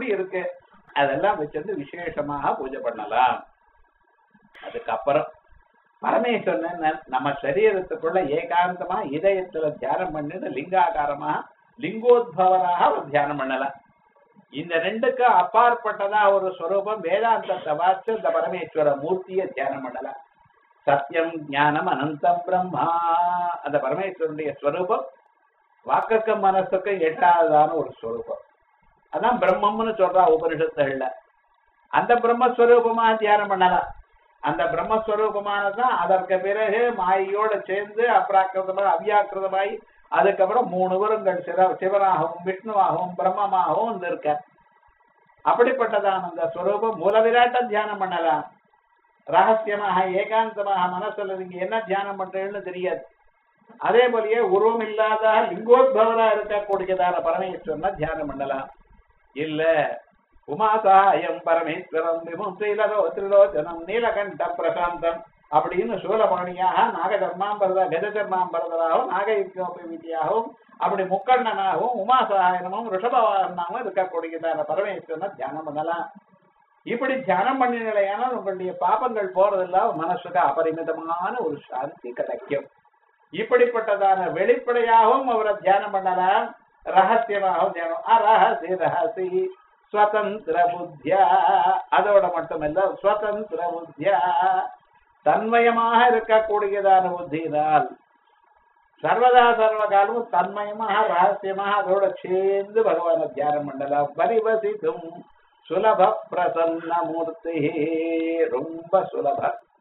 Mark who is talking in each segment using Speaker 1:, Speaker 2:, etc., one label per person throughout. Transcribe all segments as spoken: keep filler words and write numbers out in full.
Speaker 1: எப்படி இருக்கு அதெல்லாம் வச்சிருந்து விசேஷமாக பூஜை பண்ணலாம். அதுக்கப்புறம் பரமேஸ்வரன் நம்ம சரீரத்துக்குள்ள ஏகாந்தமா இதயத்துல தியானம் பண்ணிட்டு லிங்காகாரமா லிங்கோத்பவராக ஒரு தியானம் பண்ணலாம். இந்த ரெண்டுக்கு அப்பாற்பட்டதா ஒரு ஸ்வரூபம் வேதாந்தத்தை வாச்சு இந்த பரமேஸ்வர மூர்த்தியை தியானம் பண்ணலாம். சத்தியம் ஞானம் அனந்தம் பிரம்மா அந்த பரமேஸ்வரனுடைய ஸ்வரூபம் வாக்குக்கும் மனசுக்கும் எட்டாவதான ஒரு ஸ்வரூபம். அதான் பிரம்மம்னு சொல்றா உபனிஷத்துகள்ல. அந்த பிரம்மஸ்வரூபமா தியானம் பண்ணலாம். அந்த பிரம்மஸ்வரூபமானதான் அதற்கு பிறகு மாயோட சேர்ந்து அப்ராக்கிருதமா அவ்யாக்கிருதமாய் அதுக்கப்புறம் மூணு உருங்கள் சிவ சிவனாகவும் விஷ்ணுவாகவும் பிரம்மமாகவும் இருக்க. அப்படிப்பட்டதான அந்த ஸ்வரூபம் மூல விராட்ட தியானம் பண்ணலாம். ரகசியமாக ஏகாந்தமாக மனசுல நீங்க என்ன தியானம் பண்றீங்கன்னு தெரியாது. அதே போலயே உருவம் இல்லாத லிங்கோத்பவரா இருக்கக்கூடியதான பரமேஸ்வரனை தியானம் பண்ணலாம். இல்ல உமாசாயம் பரமேஸ்வரம் விமும் ஸ்ரீலதோ திரிலோச்சனம் நீலகண்ட பிரசாந்தம் அப்படின்னு சூலபாணியாக நாகதர்மாம்பரத கஜதர்மாம்பரதராகவும் நாகயுக்தியாகவும் அப்படி முக்கண்ணனாகவும் உமாசாயனமும் ரிஷபவாகனாகவும் இருக்கக்கூடியதான பரமேஸ்வரனை தியானம் பண்ணலாம். இப்படி தியானம் பண்ணினால உங்களுடைய பாபங்கள் போறதெல்லாம் மனசுக்கு அபரிமிதமான ஒரு சாந்தி கிடைக்கும். இப்படிப்பட்டதான வெளிப்படையாகவும் அவரை தியானம் பண்ணலாம். ரகசியமாகவும் தியானம் அரஹசி ரஹசி ஸ்வதந்திர புத்தியா அதோட மட்டுமல்ல ஸ்வதந்திர புத்தியா தன்மயமாக இருக்கக்கூடியதான புத்தியினால் சர்வதா சர்வ காலமும் தன்மயமாக ரகசியமாக அதோட சேர்ந்து பகவான தியானம் பண்ணலாம். பரிவசித்தும் சுலப பிரசன்ன மூர்த்தி ரொம்ப சுலப.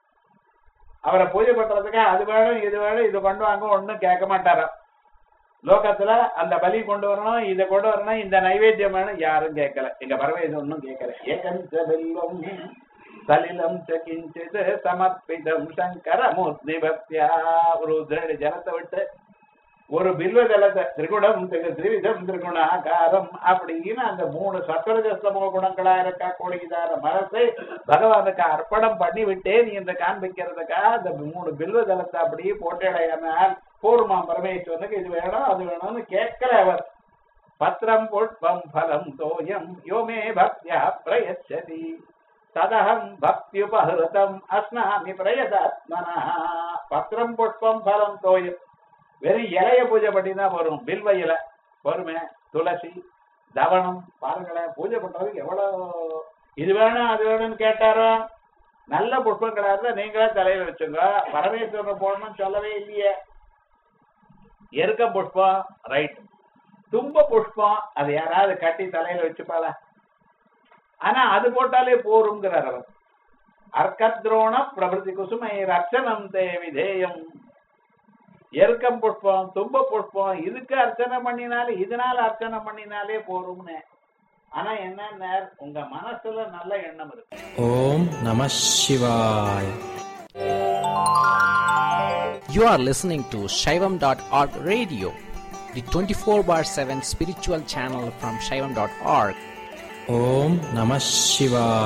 Speaker 1: அவரை பூஜை பண்றதுக்கு அது வேணும் இது வேணும் இது கொண்டு வாங்க ஒன்னும் கேட்க மாட்டாராம். லோகத்துல அந்த பலி கொண்டு வரணும் இதை கொண்டு வரணும் இந்த நைவேத்தியம் வேணும் யாரும் கேட்கல. எங்க பரவேதம் ஒன்னும் கேட்கல. ஏகஞ்ச வெல்வம் சலிலம் கிஞ்சித் சமர்ப்பிதம் சங்கர மூர்த்தி பக்தியா ஒரு உதிரடி ஜலத்தை விட்டு ஒரு பில்வ ஜலத்தை திரிகுணம் திரிவிதம் திரிகுணாகாரம் அப்படின்னு அந்த மூணு சத்வரஜஸ்தமோ குணங்களா இருக்கக்கூடியதான மனசை பகவானுக்கு அர்ப்பணம் பண்ணி விட்டேன் என்று காண்பிக்கிறதுக்காக அந்த மூணு பில்வ ஜலத்தை அப்படியே போட்டேடையானால் பூர்மா பரமேஸ்வரனுக்கு இது வேணும் அது வேணும்னு கேட்கல அவர். பத்திரம் புஷ்பம் பலம் தோயம் யோமே பக்தியா பிரயச்சதி ததகம் பக்தியுபஹிருதம் அஸ்னாமி பிரயதாத்மனா. பத்திரம் புஷ்பம் பலம் தோயம் வெறும் இலைய பூஜை பண்ணிதான் வரும். பில்வ இலை வருமே துளசி தவனம் பாருங்களேன் பூஜை பண்றதுக்கு எவ்வளவு இது வேணும் அது வேணும்னு கேட்டாரோ நல்ல புஷ்பங்களா இருந்தா நீங்களே தலையில வச்சுங்க. பரமேஸ்வரன் போடணும்னு சொல்லவே இல்லையே. எருக்க புஷ்பம் ரைட். தும்ப புஷ்பம் அது யாராவது கட்டி தலையில வச்சுப்பாள. ஆனா அது போட்டாலே போருங்கிறார் அவர். அர்க்கத்ரோண பிரபதி குசுமை ரட்சணம் தே விதேயம். எருக்கம் புஷ்பம் தும்ப புஷ்பம் இதுக்கு அர்ச்சனை பண்ணினாலே இதனால அர்ச்சனை பண்ணினாலே போரும்னு. ஆனா என்ன உங்க மனசுல நல்ல எண்ணம் இருக்கு.
Speaker 2: ஓம் நம சிவாய. You are listening to Shaivam dot org radio, the twenty-four bar seven spiritual channel from Shaivam dot org. Om Namah Shivaya.